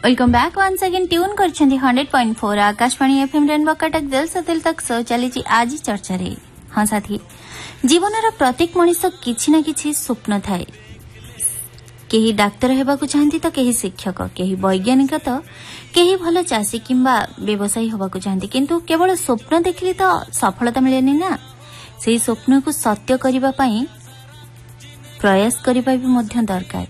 Welcome back once again tune करछंती 100.4 Akashvani FM rainbow Cuttack दिल से दिल तक सो चली आज चर्चा रे। हाँ साथी, जीवनर प्रत्येक मनुष्य किछि ना किछि स्वप्न थाए। केही डाक्तर हेबाकु चाहंती तो केही शिक्षक, केही वैज्ञानिक तो केही भलो चासी किंबा व्यवसायी हेबाकु चाहंती, किंतु केवल स्वप्न देखली तो सफलता मिलेनी ना। सेही स्वप्न को सत्य करिबा पई प्रयास करिबा भी मध्य दरकार।